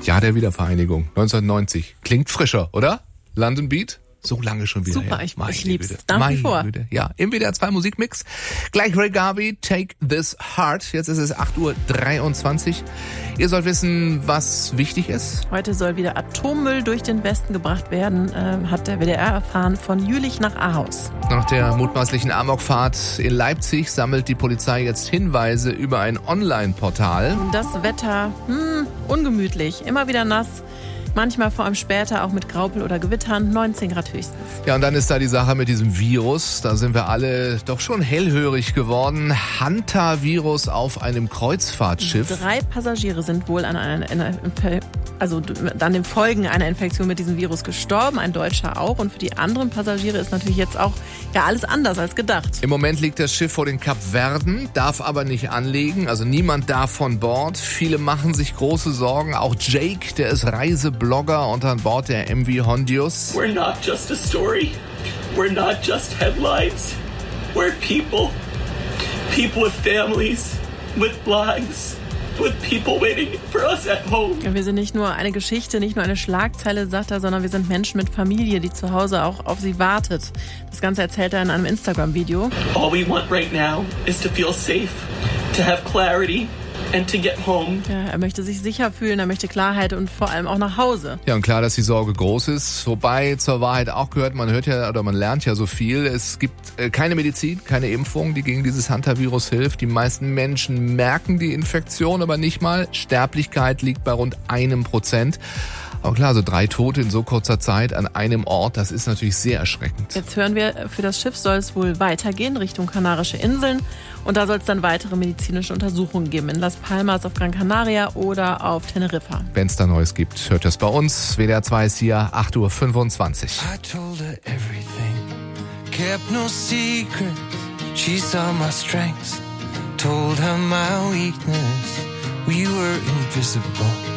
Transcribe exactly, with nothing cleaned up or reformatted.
Jahr der Wiedervereinigung, neunzehnhundertneunzig. Klingt frischer, oder? London Beat? So lange schon wieder Super, her. ich, Meine ich lieb's. Güte. Nach wie Meine vor. Güte. Ja, im W D R zwei Musikmix. Gleich Ray Garvey, Take This Heart. Jetzt ist es acht Uhr dreiundzwanzig. Ihr sollt wissen, was wichtig ist. Heute soll wieder Atommüll durch den Westen gebracht werden, äh, hat der W D R erfahren, von Jülich nach Ahaus. Nach der mutmaßlichen Amokfahrt in Leipzig sammelt die Polizei jetzt Hinweise über ein Online-Portal. Das Wetter, hm, ungemütlich, immer wieder nass. Manchmal vor allem später auch mit Graupel oder Gewittern, neunzehn Grad höchstens. Ja, und dann ist da die Sache mit diesem Virus. Da sind wir alle doch schon hellhörig geworden. Hantavirus auf einem Kreuzfahrtschiff. Drei Passagiere sind wohl an einer, einer also an den Folgen einer Infektion mit diesem Virus gestorben, ein Deutscher auch. Und für die anderen Passagiere ist natürlich jetzt auch ja alles anders als gedacht. Im Moment liegt das Schiff vor den Kapverden, darf aber nicht anlegen. Also niemand darf von Bord. Viele machen sich große Sorgen. Auch Jake, der ist Reiseblogger und an Bord der M V Hondius. We're not just a story. We're not just headlines. We're people. People with families, with lives. With people waiting for us at home. Ja, wir sind nicht nur eine Geschichte, nicht nur eine Schlagzeile, sagt er, sondern wir sind Menschen mit Familie, die zu Hause auch auf sie wartet. Das Ganze erzählt er in einem Instagram-Video. All we want right now is to feel safe, to have clarity and to get home. Ja, er möchte sich sicher fühlen, er möchte Klarheit und vor allem auch nach Hause. Ja, und klar, dass die Sorge groß ist. Wobei zur Wahrheit auch gehört, man hört ja oder man lernt ja so viel. Es gibt äh, keine Medizin, keine Impfung, die gegen dieses Hantavirus hilft. Die meisten Menschen merken die Infektion, aber nicht mal. Sterblichkeit liegt bei rund einem Prozent. Aber klar, so drei Tote in so kurzer Zeit an einem Ort, das ist natürlich sehr erschreckend. Jetzt hören wir, für das Schiff soll es wohl weitergehen Richtung Kanarische Inseln. Und da soll es dann weitere medizinische Untersuchungen geben in Las Palmas auf Gran Canaria oder auf Teneriffa. Wenn es da Neues gibt, hört das bei uns. W D R zwei ist hier, acht Uhr fünfundzwanzig. I told her everything, kept no secret. She saw my strengths, told her my weakness. We were invisible.